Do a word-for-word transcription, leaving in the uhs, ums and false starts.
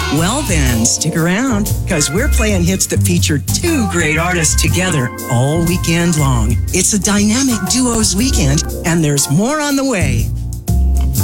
Well then, stick around, because we're playing hits that feature two great artists together all weekend long. It's a dynamic duos weekend, and there's more on the way.